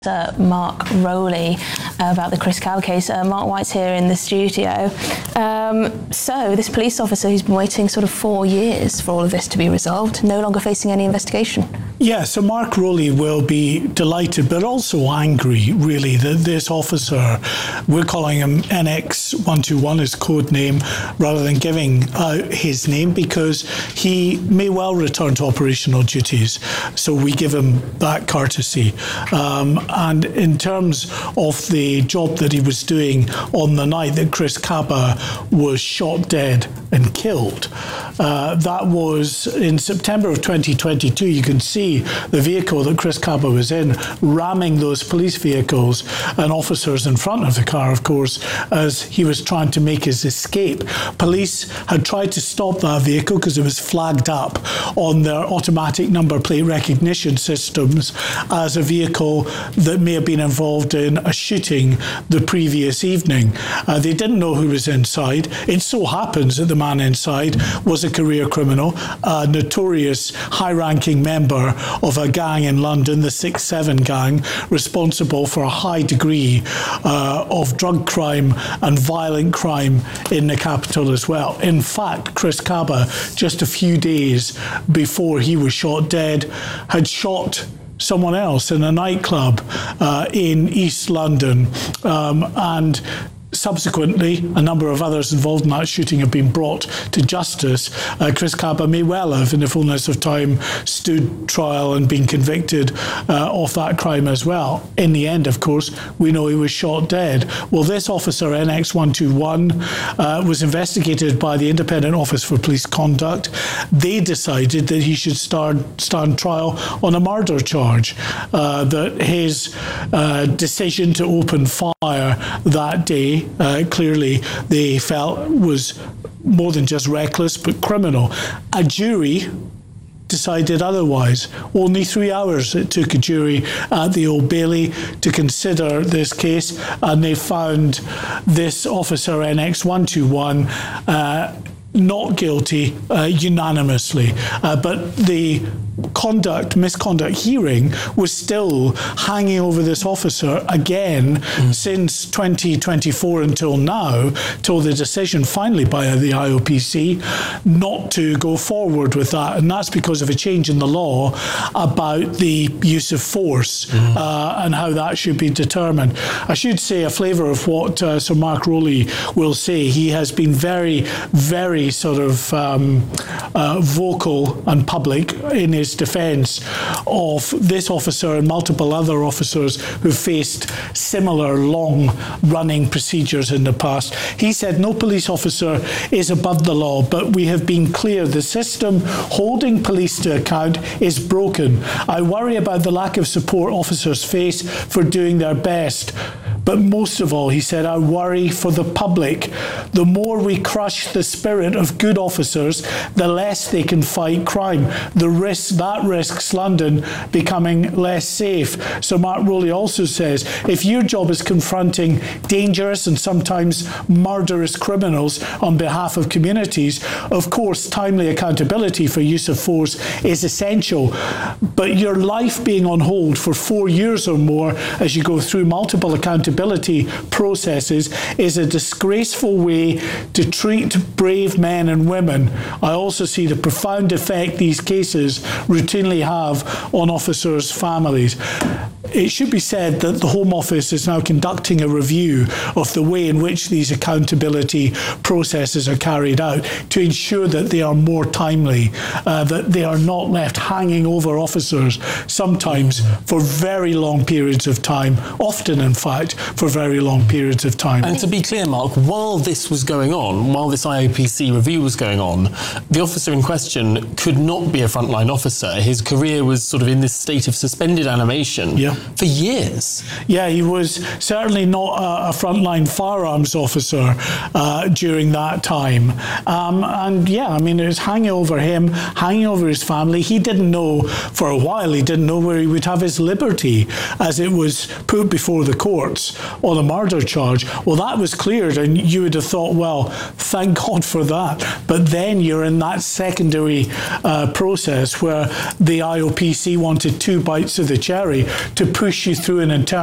Mark Rowley about the Chris Kaba case. Mark White's here in the studio. So this police officer who's been waiting sort of 4 years for all of this to be resolved, no longer facing any investigation. Yeah, so Mark Rowley will be delighted but also angry, really, that this officer, we're calling him NX121, his code name, rather than giving out his name, because he may well return to operational duties. So we give him that courtesy. And in terms of the job that he was doing on the night that Chris Kaba was shot dead and killed, that was in September of 2022. You can see the vehicle that Chris Kaba was in ramming those police vehicles and officers in front of the car, of course, as he was trying to make his escape. Police had tried to stop that vehicle because it was flagged up on their automatic number plate recognition systems as a vehicle that may have been involved in a shooting the previous evening. They didn't know who was inside. It so happens that the man inside was a career criminal, a notorious high-ranking member of a gang in London, the 6-7 gang, responsible for a high degree of drug crime and violent crime in the capital as well. In fact, Chris Kaba, just a few days before he was shot dead, had shot someone else in a nightclub in East London, and subsequently, a number of others involved in that shooting have been brought to justice. Chris Kaba may well have, in the fullness of time, stood trial and been convicted of that crime as well. In the end, of course, we know he was shot dead. Well, this officer, NX121, was investigated by the Independent Office for Police Conduct. They decided that he should stand trial on a murder charge, that his decision to open fire that day, clearly they felt was more than just reckless but criminal. A jury decided otherwise. Only 3 hours it took a jury at the Old Bailey to consider this case, and they found this officer NX121 not guilty unanimously. But the misconduct hearing was still hanging over this officer again since 2024 until now, till the decision finally by the IOPC not to go forward with that. And that's because of a change in the law about the use of force and how that should be determined. I should say a flavour of what Sir Mark Rowley will say. He has been very, very sort of vocal and public in his defence of this officer and multiple other officers who faced similar long-running procedures in the past. He said no police officer is above the law, but we have been clear the system holding police to account is broken. I worry about the lack of support officers face for doing their best. But most of all, he said, I worry for the public. The more we crush the spirit of good officers, the less they can fight crime. That risks London becoming less safe. So Mark Rowley also says, if your job is confronting dangerous and sometimes murderous criminals on behalf of communities, of course, timely accountability for use of force is essential. But your life being on hold for 4 years or more as you go through multiple accountability processes is a disgraceful way to treat brave men and women. I also see the profound effect these cases routinely have on officers' families. It should be said that the Home Office is now conducting a review of the way in which these accountability processes are carried out to ensure that they are more timely, that they are not left hanging over officers, sometimes for very long periods of time, often, in fact, for very long periods of time. And to be clear, Mark, while this was going on, while this IOPC review was going on, the officer in question could not be a frontline officer. His career was sort of in this state of suspended animation. Yeah. For years. Yeah, he was certainly not a frontline firearms officer during that time. And yeah, I mean, it was hanging over him, hanging over his family. He didn't know, for a while, he didn't know where he would have his liberty as it was put before the courts on a murder charge. Well, that was cleared, and you would have thought, well, thank God for that. But then you're in that secondary process where the IOPC wanted 2 bites of the cherry to to push you through an entire